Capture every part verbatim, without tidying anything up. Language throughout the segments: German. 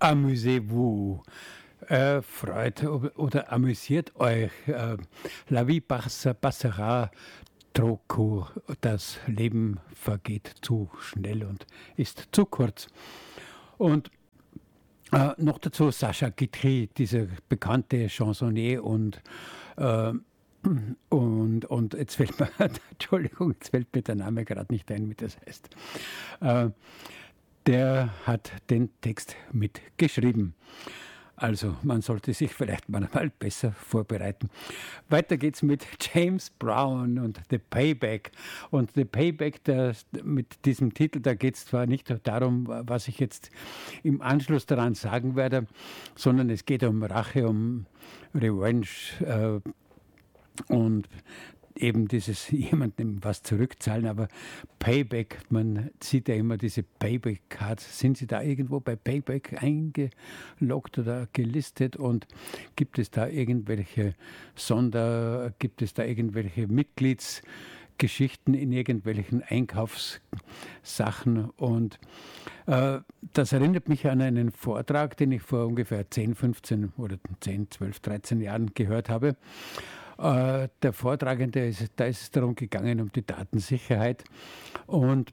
Amusez-vous. Äh, freut oder amüsiert euch. Äh, La vie passe, passera trop court. Das Leben vergeht zu schnell und ist zu kurz. Und äh, noch dazu Sacha Guitry, dieser bekannte Chansonnier und äh, und, und jetzt fällt mir, Entschuldigung, jetzt fällt mir der Name gerade nicht ein, wie das heißt. Äh, der hat den Text mitgeschrieben. Also man sollte sich vielleicht manchmal besser vorbereiten. Weiter geht's mit James Brown und The Payback. Und The Payback, der, mit diesem Titel, da geht es zwar nicht darum, was ich jetzt im Anschluss daran sagen werde, sondern es geht um Rache, um Revenge äh, und eben dieses jemandem was zurückzahlen, aber Payback, man sieht ja immer diese Payback-Cards. Sind Sie da irgendwo bei Payback eingeloggt oder gelistet und gibt es da irgendwelche Sonder, gibt es da irgendwelche Mitgliedsgeschichten in irgendwelchen Einkaufssachen? Und äh, das erinnert mich an einen Vortrag, den ich vor ungefähr zehn, fünfzehn oder zehn, zwölf, dreizehn Jahren gehört habe. Uh, der Vortragende, ist, da ist es darum gegangen, um die Datensicherheit. Und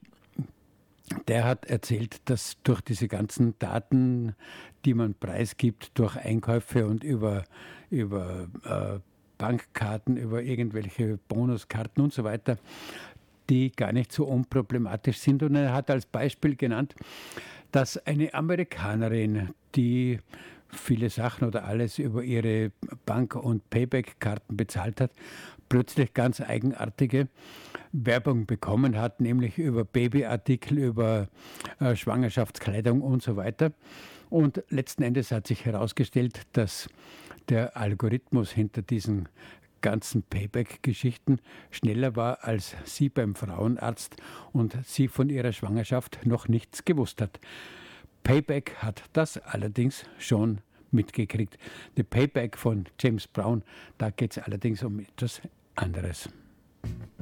der hat erzählt, dass durch diese ganzen Daten, die man preisgibt, durch Einkäufe und über, über uh, Bankkarten, über irgendwelche Bonuskarten und so weiter, die gar nicht so unproblematisch sind. Und er hat als Beispiel genannt, dass eine Amerikanerin, die viele Sachen oder alles über ihre Bank- und Payback-Karten bezahlt hat, plötzlich ganz eigenartige Werbung bekommen hat, nämlich über Babyartikel, über äh, Schwangerschaftskleidung und so weiter. Und letzten Endes hat sich herausgestellt, dass der Algorithmus hinter diesen ganzen Payback-Geschichten schneller war als sie beim Frauenarzt und sie von ihrer Schwangerschaft noch nichts gewusst hat. Payback hat das allerdings schon mitgekriegt. The Payback von James Brown, da geht es allerdings um etwas anderes.